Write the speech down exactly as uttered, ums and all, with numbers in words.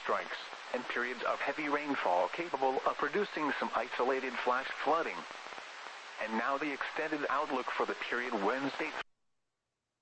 strikes, and periods of heavy rainfall capable of producing some isolated flash flooding. And now the extended outlook for the period Wednesday